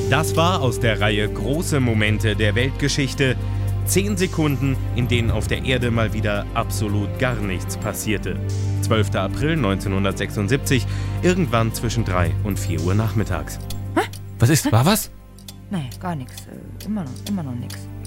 Das war aus der Reihe Große Momente der Weltgeschichte. 10 Sekunden, in denen auf der Erde mal wieder absolut gar nichts passierte. 12. April 1976, irgendwann zwischen 3 und 4 Uhr nachmittags. Was ist? War was? Nee, gar nichts. Immer noch nichts.